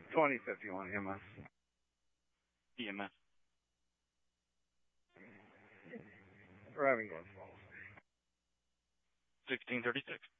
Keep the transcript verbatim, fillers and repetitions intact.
twenty fifty-one E M S. E M S. Arriving Glens Falls. sixteen thirty-six.